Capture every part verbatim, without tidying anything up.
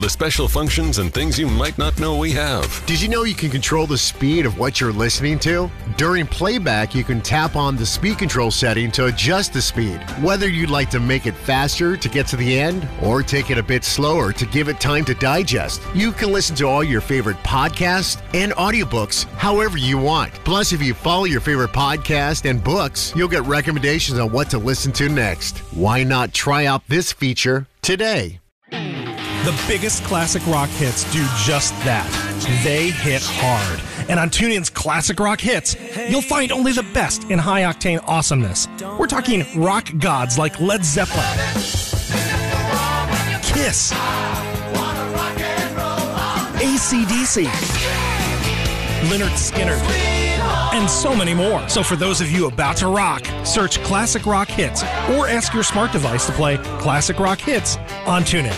The special functions and things you might not know we have. Did you know you can control the speed of what you're listening to? During playback, you can tap on the speed control setting to adjust the speed. Whether you'd like to make it faster to get to the end or take it a bit slower to give it time to digest, you can listen to all your favorite podcasts and audiobooks however you want. Plus, if you follow your favorite podcast and books, you'll get recommendations on what to listen to next. Why not try out this feature today? The biggest classic rock hits do just that. They hit hard. And on TuneIn's Classic Rock Hits, you'll find only the best in high-octane awesomeness. We're talking rock gods like Led Zeppelin, Kiss, A C D C, Lynyrd Skynyrd, and so many more. So for those of you about to rock, search Classic Rock Hits or ask your smart device to play Classic Rock Hits on TuneIn.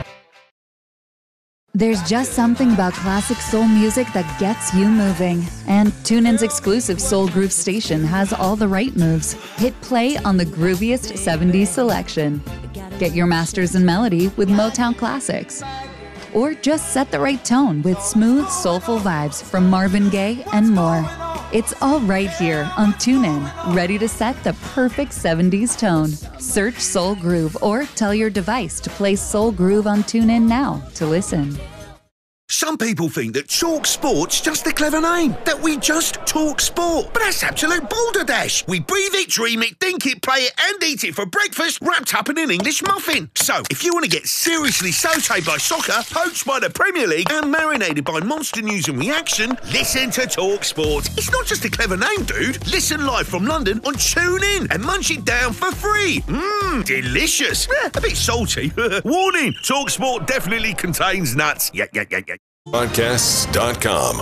There's just something about classic soul music that gets you moving. And TuneIn's exclusive Soul Groove station has all the right moves. Hit play on the grooviest seventies selection. Get your masters in melody with Motown Classics. Or just set the right tone with smooth, soulful vibes from Marvin Gaye and more. It's all right here on TuneIn, ready to set the perfect seventies tone. Search Soul Groove or tell your device to play Soul Groove on TuneIn now to listen. Some people think that Talk Sport's just a clever name, that we just talk sport. But that's absolute balderdash. We breathe it, dream it, think it, play it, and eat it for breakfast, wrapped up in an English muffin. So, if you want to get seriously sautéed by soccer, poached by the Premier League, and marinated by monster news and reaction, listen to Talk Sport. It's not just a clever name, dude. Listen live from London on TuneIn and munch it down for free. Mmm, delicious. Eh, a bit salty. Warning, Talk Sport definitely contains nuts. Yeah, yeah, yeah, yeah. Podcasts dot com.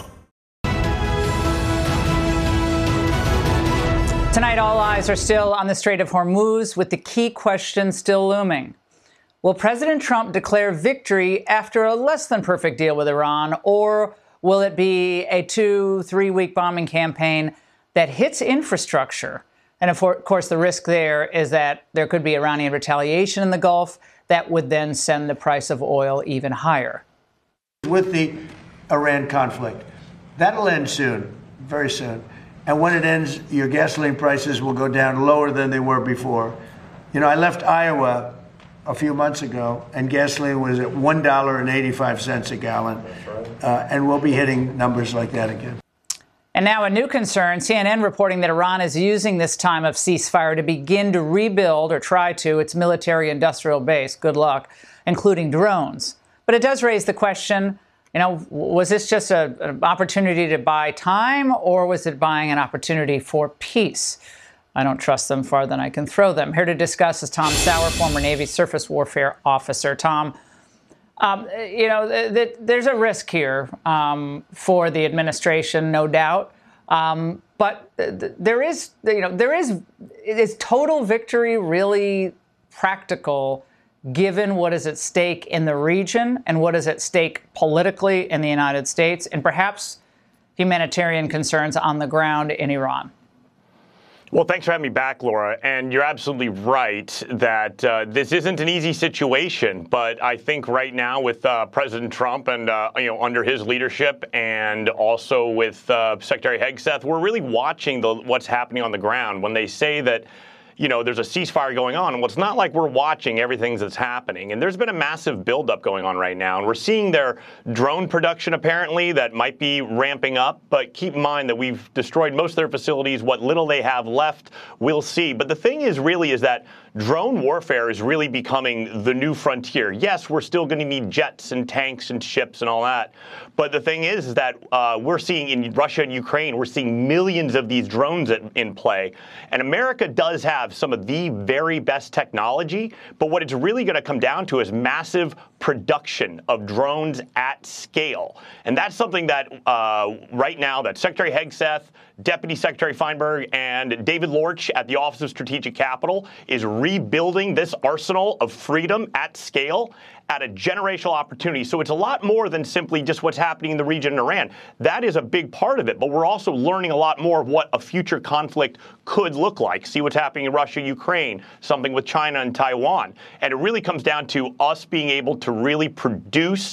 Tonight, all eyes are still on the Strait of Hormuz, with the key question still looming. Will President Trump declare victory after a less than perfect deal with Iran, or will it be a two, three-week bombing campaign that hits infrastructure? And of course, the risk there is that there could be Iranian retaliation in the Gulf that would then send the price of oil even higher. With the Iran conflict. That'll end soon, very soon. And when it ends, your gasoline prices will go down lower than they were before. You know, I left Iowa a few months ago, and gasoline was at one dollar and eighty-five cents a gallon. Uh, and we'll be hitting numbers like that again. And now a new concern, C N N reporting that Iran is using this time of ceasefire to begin to rebuild, or try to, its military-industrial base. Good luck, including drones. But it does raise the question, you know, was this just a, an opportunity to buy time, or was it buying an opportunity for peace? I don't trust them farther than I can throw them. Here to discuss is Tom Sauer, former Navy surface warfare officer. Tom, um, you know, th- th- there's a risk here um, for the administration, no doubt. Um, but th- there is, you know, there is, is total victory really practical, given what is at stake in the region and what is at stake politically in the United States, and perhaps humanitarian concerns on the ground in Iran? Well, thanks for having me back, Laura. And you're absolutely right that uh, this isn't an easy situation. But I think right now with uh, President Trump and, uh, you know, under his leadership, and also with uh, Secretary Hegseth, we're really watching the, what's happening on the ground. When they say that, you know, there's a ceasefire going on, well, it's not like we're watching everything that's happening. And there's been a massive buildup going on right now. And we're seeing their drone production, apparently, that might be ramping up. But keep in mind that we've destroyed most of their facilities. What little they have left, we'll see. But the thing is really is that drone warfare is really becoming the new frontier. Yes, we're still going to need jets and tanks and ships and all that. But the thing is, is that uh, we're seeing in Russia and Ukraine, we're seeing millions of these drones at, in play. And America does have some of the very best technology. But what it's really going to come down to is massive production of drones at scale. And that's something that uh, right now that Secretary Hegseth, Deputy Secretary Feinberg, and David Lorch at the Office of Strategic Capital is really rebuilding this arsenal of freedom at scale at a generational opportunity. So it's a lot more than simply just what's happening in the region in Iran. That is a big part of it, but we're also learning a lot more of what a future conflict could look like. See what's happening in Russia, Ukraine, something with China and Taiwan. And it really comes down to us being able to really produce